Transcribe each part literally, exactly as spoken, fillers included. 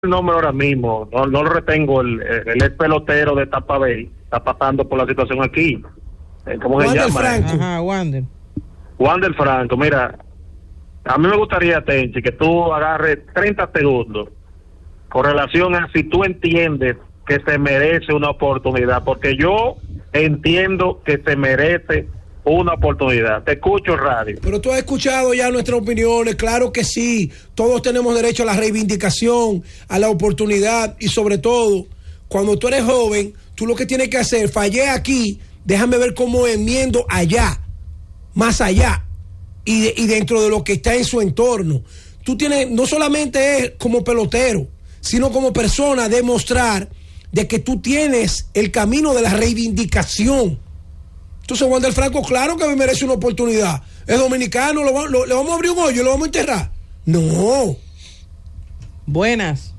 el nombre ahora mismo, no, no lo retengo, el, el ex pelotero de Tampa Bay está pasando por la situación aquí. ¿Cómo se Wander llama? Franco. Ajá, Wander. Wander Franco, mira, a mí me gustaría, Tenchi, que tú agarres treinta segundos con relación a si tú entiendes que se merece una oportunidad, porque yo entiendo que se merece una oportunidad. Te escucho, radio. Pero tú has escuchado ya nuestras opiniones, claro que sí, todos tenemos derecho a la reivindicación, a la oportunidad y sobre todo, cuando tú eres joven, tú lo que tienes que hacer, fallé aquí, déjame ver cómo enmiendo allá, más allá y, de, y dentro de lo que está en su entorno. Tú tienes, no solamente es como pelotero, sino como persona demostrar de que tú tienes el camino de la reivindicación. Entonces Wander Franco, claro que me merece una oportunidad. Es dominicano, lo, lo, le vamos a abrir un hoyo y lo vamos a enterrar. No. Buenas.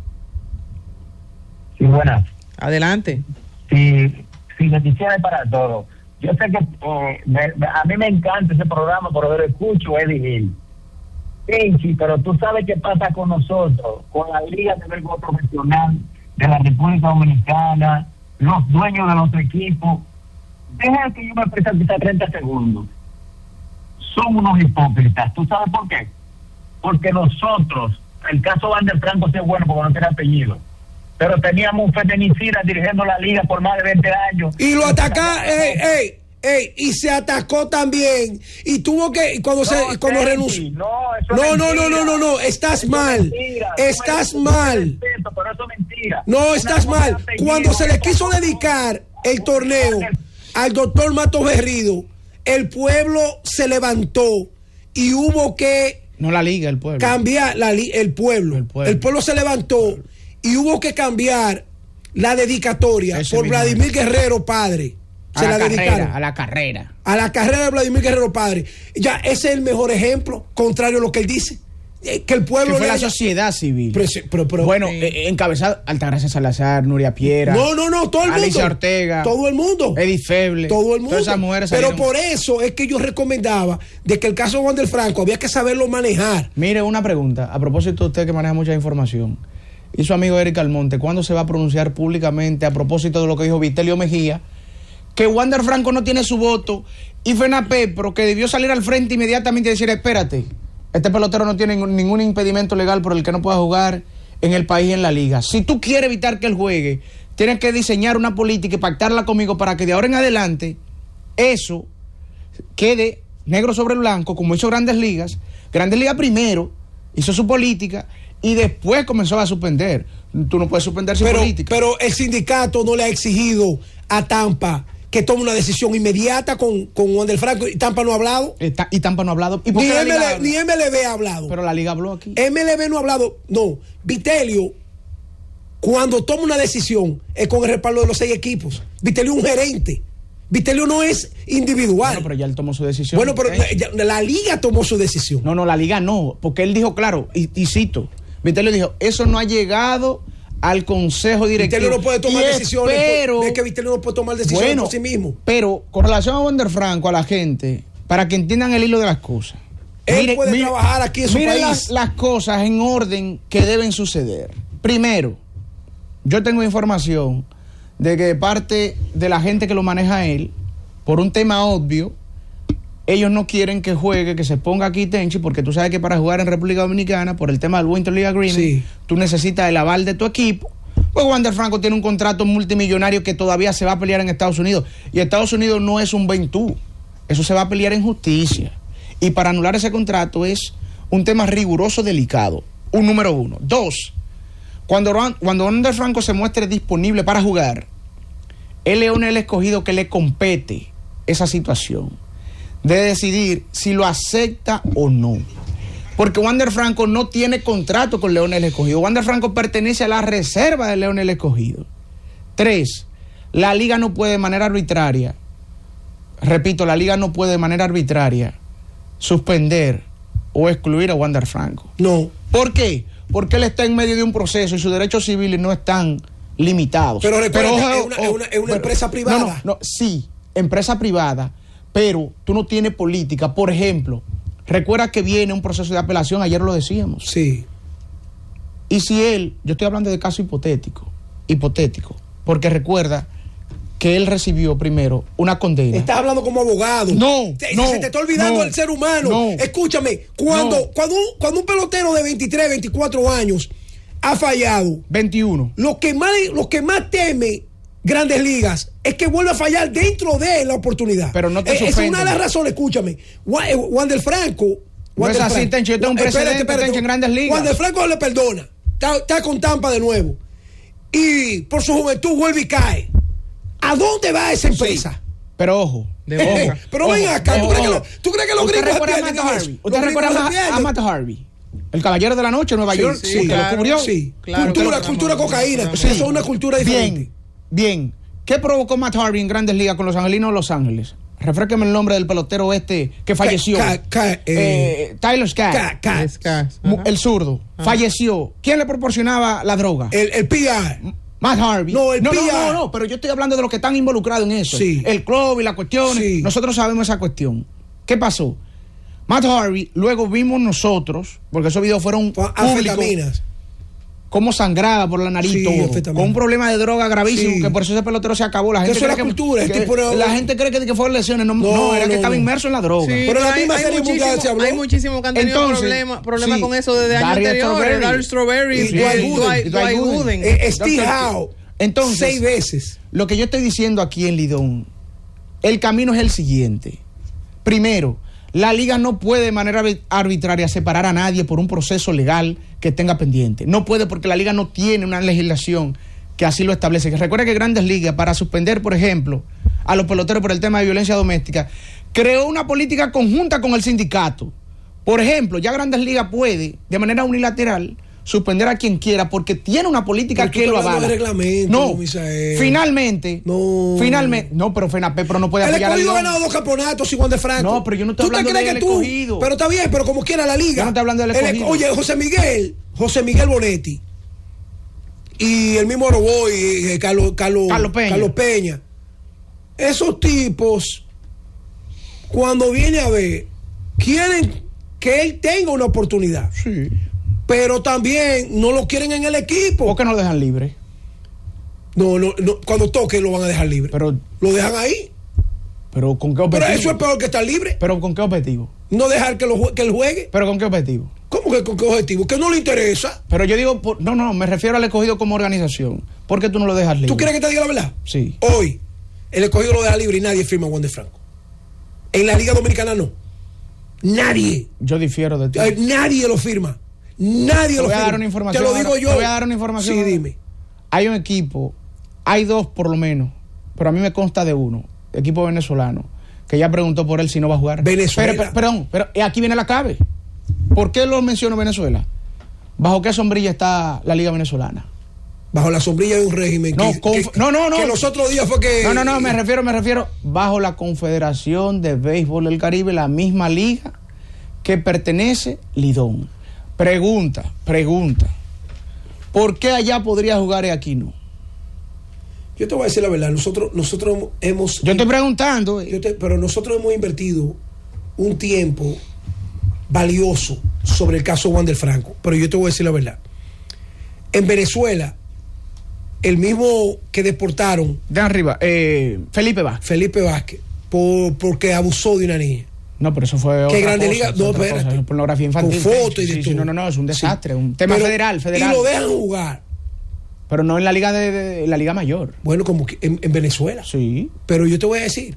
Sí, buenas. Adelante. Sí, sí, bendiciones para todos. Yo sé que eh, me, me, a mí me encanta ese programa, pero lo escucho Eddie Hill. Tenchi, pero tú sabes qué pasa con nosotros, con la Liga de Béisbol Profesional de la República Dominicana, los dueños de los equipos. Deja que yo me presente treinta segundos. Son unos hipócritas. ¿Tú sabes por qué? Porque nosotros, el caso Wander Franco sí es bueno porque no tiene apellido, pero teníamos un feminicida dirigiendo la liga por más de veinte años. Y lo atacó, ey, ey, ey, y se atacó también. Y tuvo que, cuando no, se, cuando renunció. No, no, no, no, no, no, no, estás eso mal. Mentira. Estás no mal. Respeto, pero eso es mentira. No, estás Una mal. Cuando se le quiso dedicar el torneo al doctor Matos Berrido, el pueblo se levantó y hubo que no la liga, el pueblo cambiar la li el pueblo. el pueblo el pueblo se levantó y hubo que cambiar la dedicatoria Ese por Vladimir es. Guerrero padre. A se la, la carrera, dedicaron a la carrera a la carrera de Vladimir Guerrero padre. Ya ese es el mejor ejemplo, contrario a lo que él dice, que el pueblo que fue le la haya... sociedad civil. Pero, pero, pero, bueno, eh, encabezado Altagracia Salazar, Nuria Piera. No, no, no, todo el mundo. Alicia Ortega. Todo el mundo. Edith Feble. Todo el mundo. Todas esas mujeres pero salieron... por eso es que yo recomendaba de que el caso de Wander Franco había que saberlo manejar. Mire, una pregunta, a propósito de usted que maneja mucha información. Y su amigo Eric Almonte, ¿cuándo se va a pronunciar públicamente a propósito de lo que dijo Vitelio Mejía? Que Wander Franco no tiene su voto y Fenapepro, que debió salir al frente inmediatamente y decir, espérate, este pelotero no tiene ningún impedimento legal por el que no pueda jugar en el país y en la liga. Si tú quieres evitar que él juegue, tienes que diseñar una política y pactarla conmigo para que de ahora en adelante eso quede negro sobre blanco, como hizo Grandes Ligas. Grandes Ligas primero hizo su política y después comenzó a suspender. Tú no puedes suspender sin pero, política. Pero el sindicato no le ha exigido a Tampa que tome una decisión inmediata con, con Wander Franco, y Tampa no ha hablado. Está, y Tampa no ha hablado. ¿Y ni, M L, ni M L B ha hablado. Pero la liga habló aquí. M L B no ha hablado. No, Vitelio, cuando toma una decisión, es con el respaldo de los seis equipos. Vitelio es un gerente. Vitelio no es individual. Bueno, pero ya él tomó su decisión. Bueno, pero ¿eh? ya, la liga tomó su decisión. No, no, la liga no, porque él dijo, claro, y, y cito, Vitelio dijo, eso no ha llegado al consejo directivo. Vitelio no puede tomar y decisiones. Espero, es que Vitelio no puede tomar decisiones bueno, por sí mismo. Pero con relación a Wander Franco, a la gente, para que entiendan el hilo de las cosas. Él mire, puede mire, trabajar aquí en su mire país. Las, las cosas en orden que deben suceder. Primero, yo tengo información de que de parte de la gente que lo maneja él, por un tema obvio, ellos no quieren que juegue, que se ponga aquí Tenchi, porque tú sabes que para jugar en República Dominicana, por el tema del Winter League Agreement, sí, tú necesitas el aval de tu equipo. Pues Wander Franco tiene un contrato multimillonario que todavía se va a pelear en Estados Unidos. Y Estados Unidos no es un ventú. Eso se va a pelear en justicia. Y para anular ese contrato es un tema riguroso, delicado. Un número uno. Dos, cuando, cuando Wander Franco se muestre disponible para jugar, él es el escogido que le compete esa situación de decidir si lo acepta o no. Porque Wander Franco no tiene contrato con Leones el Escogido. Wander Franco pertenece a la reserva de Leones el Escogido. Tres, la liga no puede de manera arbitraria, repito, la liga no puede de manera arbitraria suspender o excluir a Wander Franco. No. ¿Por qué? Porque él está en medio de un proceso y sus derechos civiles no están limitados. Pero recuerda, pero, es una, oh, es una, es una pero, empresa privada. No, no, no, sí, empresa privada, pero tú no tienes política. Por ejemplo, recuerda que viene un proceso de apelación, ayer lo decíamos. Sí. Y si él, yo estoy hablando de caso hipotético, hipotético, porque recuerda que él recibió primero una condena. Estás hablando como abogado. No, te, no, se te está olvidando no, el ser humano. no, Escúchame, cuando, no. cuando, un, cuando un pelotero de veintitrés, veinticuatro años ha fallado, veintiuno. Lo que más, lo que más teme Grandes Ligas es que vuelva a fallar dentro de la oportunidad. Pero no te eh, Esa es suspenden. una de las razones, escúchame. Wander Franco. No es así, Tencho, yo tengo un precedente, Tencho, en Grandes Ligas. Wander Franco le perdona. Está, está con Tampa de nuevo. Y por su juventud vuelve y cae. ¿A dónde va esa empresa? Sí, pero ojo. De boca. Pero ojo, ven acá, ojo, ¿tú, crees que ojo. lo, ¿tú crees que los ¿Usted gringos recuerda a entienden Matt eso? Harvey? Los ¿Usted gringos recuerda no a, entienden. a Matt Harvey? El caballero de la noche en Nueva York. Sí, porque claro, lo cubrió. Sí, Claro, cultura, claro, cultura claro, cocaína. claro. Eso es una cultura diferente. Bien, bien. ¿Qué provocó Matt Harvey en Grandes Ligas con los angelinos de Los Ángeles? Refresqueme el nombre del pelotero este que falleció. Ca- ca- eh, Eh, Tyler Scott. Ca- ca- Es cas- Mu- ajá. El zurdo. Falleció. ¿Quién le proporcionaba la droga? El, el P R. Matt Harvey. No, el no, P R. no, no, no, pero yo estoy hablando de los que están involucrados en eso. Sí. El club y la cuestión. Sí. Nosotros sabemos esa cuestión. ¿Qué pasó? Matt Harvey, luego vimos nosotros, porque esos videos fueron Con públicos, anfetaminas. cómo sangraba por la nariz Sí, y todo, anfetamina. con un problema de droga gravísimo, Sí. que por eso ese pelotero se acabó. La Que gente eso cree es la que, cultura, el que- tipo de- la gente cree que, que fueron lesiones, no, No, no, era no, que estaba no. inmerso en la droga. Sí, Pero la hay, misma hay serie mundial muchísimo, se habló. hay muchísimos que han tenido Entonces, problemas problemas sí. con eso desde años Darryl anteriores. Strawberry. Darryl Strawberry, Y eh, Dwight Gooden. Dwight- Y Dwight Dwight Gooden. Gooden. Eh, Steve Doctor- Howe. Entonces, seis veces. Lo que yo estoy diciendo aquí en Lidón, el camino es el siguiente. Primero, la liga no puede de manera arbitraria separar a nadie por un proceso legal que tenga pendiente. No puede porque la liga no tiene una legislación que así lo establece. Que recuerda que Grandes Ligas, para suspender, por ejemplo, a los peloteros por el tema de violencia doméstica, creó una política conjunta con el sindicato. Por ejemplo, ya Grandes Ligas puede, de manera unilateral, suspender a quien quiera porque tiene una política Pero tú que lo estás hablando avala. de reglamento, no, Misael. finalmente, No. finalmente, no, pero FENAPEPRO no puede El apoyar a escogido ha Lidón. ganado dos campeonatos igual de Franco. No, pero yo no estoy ¿Tú te hablando crees del que tú? escogido. Pero está bien, pero como quiera la liga. Yo no estoy hablando del El escogido. Oye, José Miguel, José Miguel Bonetti y el mismo Oroboy, eh, Carlos, Carlos, Carlos Peña. Carlos Peña. Esos tipos, cuando viene a ver, quieren que él tenga una oportunidad. Sí. Pero también no lo quieren en el equipo. ¿Por qué no lo dejan libre? No, no, no, cuando toque lo van a dejar libre. Pero, Lo dejan ahí. pero ¿con qué Pero objetivo? eso es peor que estar libre. Pero ¿con qué objetivo? No dejar que, lo, jue- que él juegue. ¿Pero con qué objetivo? ¿Cómo que con qué objetivo? Que no le interesa. Pero yo digo, por- no, no, me refiero al escogido como organización. ¿Por qué tú no lo dejas libre? ¿Tú quieres que te diga la verdad? Sí. Hoy, el escogido lo deja libre y nadie firma a Wander Franco. En la Liga Dominicana no. Nadie. Yo difiero de ti. Eh, Nadie lo firma. Nadie Te lo voy a firma. dar una información Te lo digo ahora. yo. Te voy a dar una información Sí, ahora. dime. Hay un equipo, hay dos por lo menos, pero a mí me consta de uno, equipo venezolano, que ya preguntó por él si no va a jugar. Venezuela. Pero, pero- perdón, pero eh, aquí viene la clave. ¿Por qué lo menciono Venezuela? ¿Bajo qué sombrilla está la Liga Venezolana? Bajo la sombrilla de un régimen. No, que, conf- que- no, no, no. Que los otros días fue que. No, no, no, me refiero, me refiero bajo la Confederación de Béisbol del Caribe, la misma liga que pertenece Lidón. Pregunta, pregunta. ¿Por qué allá podría jugar y aquí no? Yo te voy a decir la verdad. Nosotros, nosotros hemos. Yo estoy preguntando. Yo te- pero nosotros hemos invertido un tiempo valioso sobre el caso Wander Franco. Pero yo te voy a decir la verdad. En Venezuela, el mismo que deportaron, De arriba, eh, Felipe Vázquez. Felipe Vázquez, por, porque abusó de una niña. No, pero eso fue ¿Qué otra Grande cosa, Liga? es No, otra espérate. cosa, es pornografía infantil. Con fotos y de Sí, sí, todo. no, no, no, es un desastre, Sí. un tema Pero- federal, federal. Y lo dejan jugar. Pero no en la liga de, de- la liga mayor. Bueno, como que en, en Venezuela. Sí. Pero yo te voy a decir,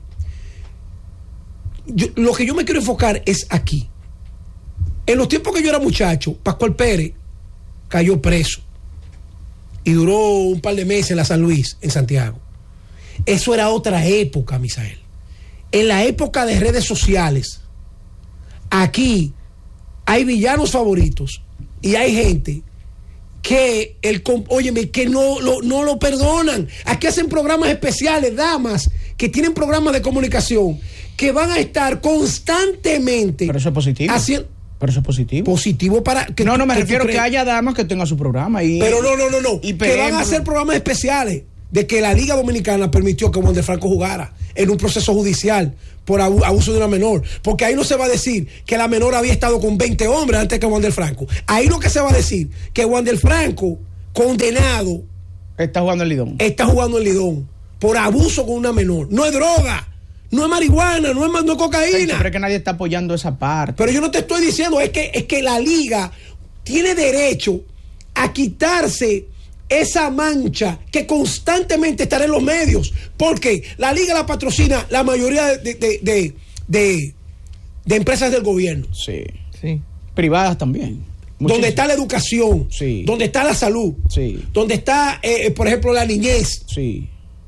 yo- lo que yo me quiero enfocar es aquí. En los tiempos que yo era muchacho, Pascual Pérez cayó preso y duró un par de meses en la San Luis, en Santiago. Eso era otra época, Misael. En la época de redes sociales, aquí hay villanos favoritos y hay gente que el com- óyeme, que no lo, no lo perdonan. Aquí hacen programas especiales, damas que tienen programas de comunicación que van a estar constantemente Pero eso es positivo. haciendo Pero eso es positivo. positivo para que no, tú- no, me que tú refiero que crees. haya damas que tengan su programa. Y, Pero no, no, no, no. Y que van a por- hacer programas especiales de que la Liga Dominicana permitió que Wander Franco jugara. en un proceso judicial por abuso de una menor, porque ahí no se va a decir que la menor había estado con veinte hombres antes que Wander Franco. Ahí lo que se va a decir que Wander Franco, condenado, está jugando el Lidón. Está jugando el Lidón por abuso con una menor. No es droga, no es marihuana, no es, no es cocaína. Pero es que nadie está apoyando esa parte. Pero yo no te estoy diciendo, es que, es que la liga tiene derecho a quitarse esa mancha que constantemente estará en los medios, porque la liga la patrocina la mayoría de, de, de, de, de empresas del gobierno. Sí, sí. Privadas también. Muchísimo. Donde está la educación, sí. Donde está la salud, sí. Donde está, eh, por ejemplo, la niñez. Sí.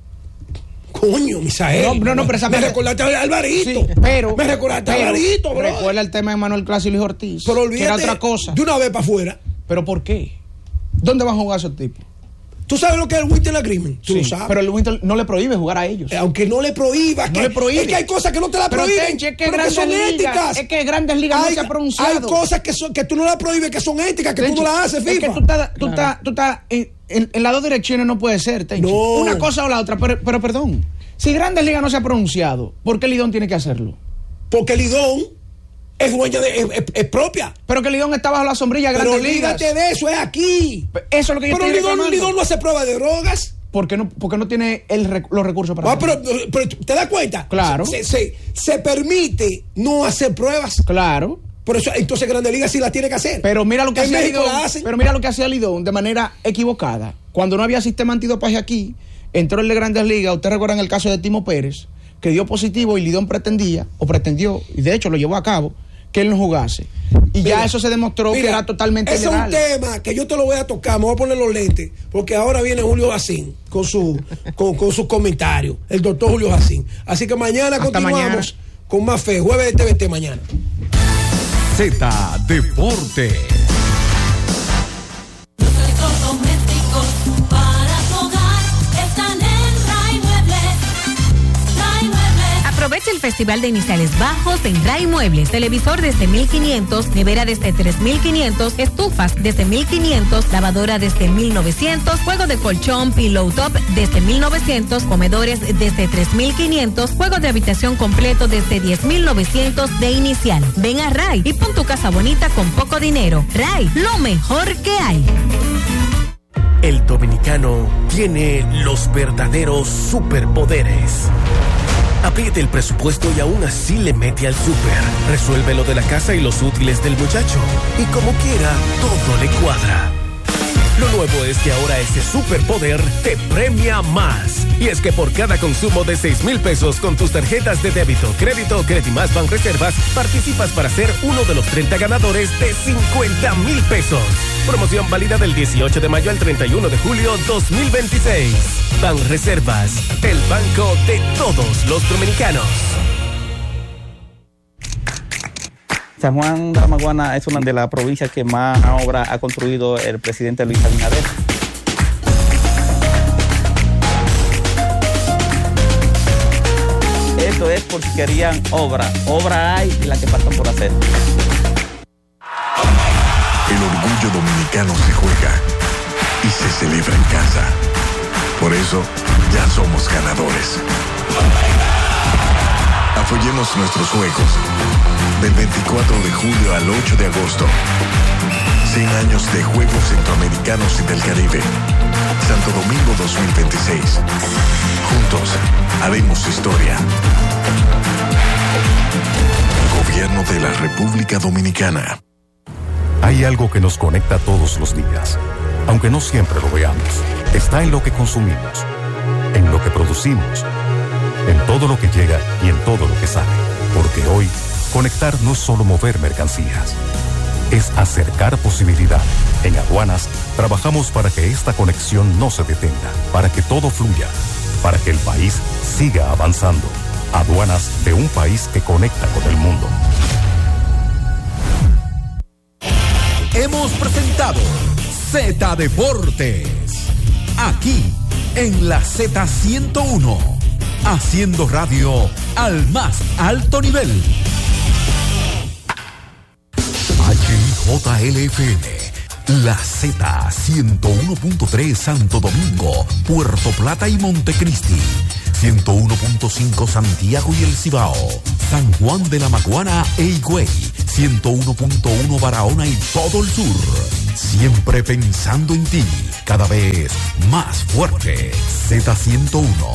Coño, Misael. No, no, no, pero esa me recordaste a Alvarito. Sí, pero. Me recordaste a Alvarito, bro. Recuerda el tema de Manuel Clase y Luis Ortiz. Pero olvídate, que era otra cosa. De una vez para afuera. ¿Pero por qué? ¿Dónde van a jugar esos tipos? ¿Tú sabes lo que es el Winter Agreement? Tú sí, lo sabes. Pero el Winter no le prohíbe jugar a ellos. Eh, aunque no le prohíba. No que, le prohíbe. Es que hay cosas que no te la prohíben. Pero, Tenche, es que pero que son ligas, éticas. Es que Grandes Ligas hay, no se ha pronunciado. Hay cosas que, son, que tú no la prohíbes, que son éticas, que Tenche, tú no las haces, FIFA. Es que tú estás, tú claro. estás, tú estás en, en, en las dos direcciones no puede ser, Tenche. No. Una cosa o la otra. Pero, pero perdón. Si Grandes Ligas no se ha pronunciado, ¿por qué Lidón tiene que hacerlo? Porque Lidón es dueña de, es, es, es propia. Pero que Lidón está bajo la sombrilla de Grandes Ligas. Pero olvídate de eso, es aquí. Eso es lo que yo pero estoy Lidón, Lidón no hace prueba de drogas. ¿Por qué no, porque no tiene el, los recursos para ah, hacerlo? Pero, pero ¿te das cuenta? Claro. Se, se, se permite no hacer pruebas. Claro. Por eso, entonces Grandes Ligas sí las tiene que hacer. Pero mira lo que en hacía México Lidón. la hacen. Pero mira lo que hacía Lidón de manera equivocada. Cuando no había sistema antidopaje aquí, entró el de Grandes Ligas. Ustedes recuerdan el caso de Timo Pérez, que dio positivo y Lidón pretendía, o pretendió, y de hecho lo llevó a cabo, que él no jugase. Y mira, ya eso se demostró mira, que era totalmente ese ilegal. Es un tema que yo te lo voy a tocar, me voy a poner los lentes, porque ahora viene Julio Jacín con su con, con sus comentarios, el doctor Julio Jacín. Así que mañana Hasta continuamos mañana. Con más fe, jueves de T V T mañana. Z Deporte. Aprovecha el Festival de Iniciales Bajos en Ray Muebles. Televisor desde mil quinientos, nevera desde tres mil quinientos, estufas desde mil quinientos, lavadora desde mil novecientos, juego de colchón, pillow top desde mil novecientos, comedores desde tres mil quinientos, juego de habitación completo desde diez mil novecientos de inicial. Ven a Ray y pon tu casa bonita con poco dinero. Ray, lo mejor que hay. El dominicano tiene los verdaderos superpoderes. Apriete el presupuesto y aún así le mete al súper. Resuelve lo de la casa y los útiles del muchacho. Y como quiera, todo le cuadra. Lo nuevo es que ahora ese superpoder te premia más. Y es que por cada consumo de seis mil pesos con tus tarjetas de débito, crédito o Credimás Banreservas, participas para ser uno de los treinta ganadores de cincuenta mil pesos. Promoción válida del dieciocho de mayo al treinta y uno de julio dos mil veintiséis. Banreservas, el banco de todos los dominicanos. San Juan de la Maguana es una de las provincias que más obra ha construido el presidente Luis Abinader. Esto es por si querían obra. Obra hay y la que falta por hacer. El orgullo dominicano se juega y se celebra en casa. Por eso, ya somos ganadores. Apoyemos nuestros juegos. Del veinticuatro de julio al ocho de agosto. cien años de Juegos Centroamericanos y del Caribe. Santo Domingo dos mil veintiséis. Juntos, haremos historia. Gobierno de la República Dominicana. Hay algo que nos conecta todos los días, aunque no siempre lo veamos. Está en lo que consumimos, en lo que producimos, en todo lo que llega y en todo lo que sale. Porque hoy, conectar no es solo mover mercancías, es acercar posibilidad. En Aduanas, trabajamos para que esta conexión no se detenga, para que todo fluya, para que el país siga avanzando. Aduanas de un país que conecta con el mundo. Hemos presentado Z Deportes, aquí en la Z ciento uno, haciendo radio al más alto nivel. H I J L F M, la Z ciento uno punto tres Santo Domingo, Puerto Plata y Montecristi. ciento uno punto cinco Santiago y el Cibao, San Juan de la Maguana e Higüey, ciento uno punto uno Barahona y todo el sur. Siempre pensando en ti, cada vez más fuerte. Z ciento uno,